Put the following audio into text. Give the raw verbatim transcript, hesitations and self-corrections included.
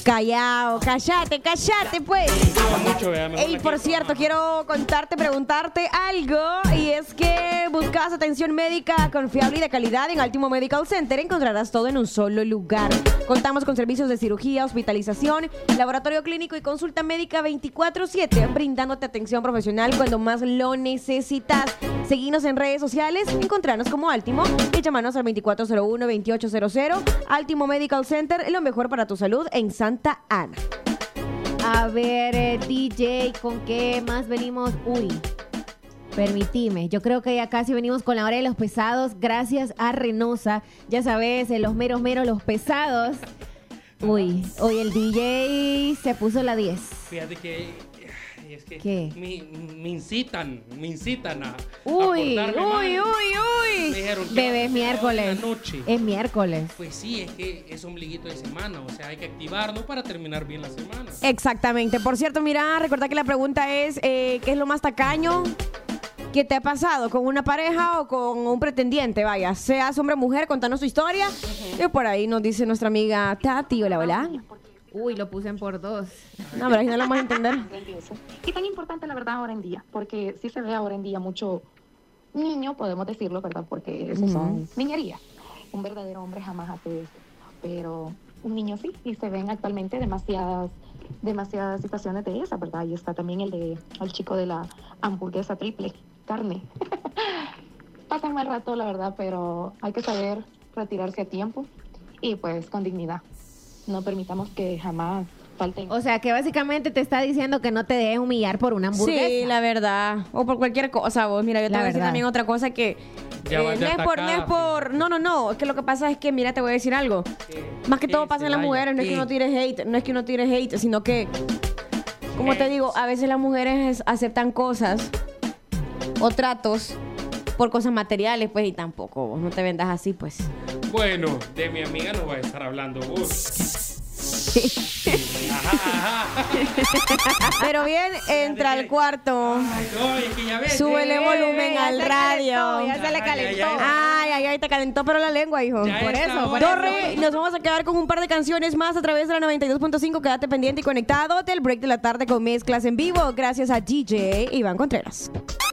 Callao, cállate, cállate, pues. Mucho, vea, Y por cierto, quiero contarte, preguntarte algo. Y es que buscas atención médica confiable y de calidad en Altimo Medical Center. Encontrarás todo en un solo lugar. Contamos con servicios de cirugía, hospitalización, laboratorio clínico y consulta médica veinticuatro siete, brindándote atención profesional cuando más lo necesitas. Seguinos en redes sociales, encontrarnos como Altimo y llamarnos al veinticuatro cero uno, veintiocho cero cero. Altimo Medical Center, lo mejor para tu salud en Santa Ana. A ver, eh, D J, ¿con qué más venimos? Uy, permitime, yo creo que ya casi venimos con la hora de los pesados, gracias a Renosa. Ya sabes, eh, los meros meros, los pesados. Uy, hoy el D J se puso la diez. Fíjate que... Es que ¿Qué? Me, me incitan, me incitan a, Uy, a uy, portarme mal. uy, uy. Me dijeron que Bebé, es va a ser miércoles. la noche. Es miércoles. Pues sí, es que es ombliguito de semana, o sea, hay que activarnos para terminar bien la semana. Exactamente. Por cierto, mira, recuerda que la pregunta es, eh, ¿qué es lo más tacaño que te ha pasado con una pareja o con un pretendiente? Vaya, seas hombre o mujer, contanos tu historia. Uh-huh. Y por ahí nos dice nuestra amiga Tati, hola, hola. Uy, lo puse en por dos. No, pero ahí no lo vamos a entender. Y tan importante, la verdad, ahora en día, porque sí se ve ahora en día mucho niño, podemos decirlo, ¿verdad? Porque eso uh-huh. son niñerías. Un verdadero hombre jamás hace eso, pero un niño sí, y se ven actualmente demasiadas demasiadas situaciones de esa, ¿verdad? Y está también el de el chico de la hamburguesa triple carne. Pasan mal rato, la verdad, pero hay que saber retirarse a tiempo y pues con dignidad. No permitamos que jamás falten. O sea, que básicamente te está diciendo que no te dejes humillar por una hamburguesa. Sí, la verdad. O por cualquier cosa, vos. Mira, yo te La voy a decir verdad. también otra cosa que... Ya eh, vas de no es por, no es atacada, por... No, no, no. Es que lo que pasa es que, mira, te voy a decir algo. Más que ¿Qué? todo pasa en las Celaya, mujeres. No es que ¿qué? uno tire hate. No es que uno tire hate, sino que... Como te digo, a veces las mujeres aceptan cosas o tratos por cosas materiales, pues, y tampoco vos no te vendas así, pues. Bueno, de mi amiga no voy a estar hablando vos. Ajá, ajá. Pero bien, entra al cuarto. Ay, no, es que ya ves. Súbele eh, volumen ya al se radio. calentó, ya se le Ay, calentó. ay, Ay, ay, ay, te calentó pero la lengua, hijo. Ya Por está eso, por hora. Torre, nos vamos a quedar con un par de canciones más a través de la noventa y dos punto cinco. Quédate pendiente y conectado del break de la tarde con mezclas en vivo. Gracias a D J Iván Contreras.